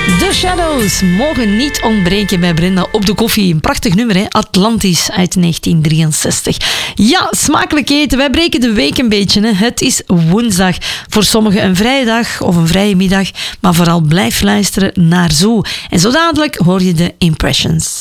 The Shadows mogen niet ontbreken bij Brenda op de koffie. Een prachtig nummer, hè? Atlantis uit 1963. Ja, smakelijk eten. Wij breken de week een beetje. Hè? Het is woensdag. Voor sommigen een vrije dag of een vrije middag. Maar vooral blijf luisteren naar Zoo. En zo dadelijk hoor je de Impressions.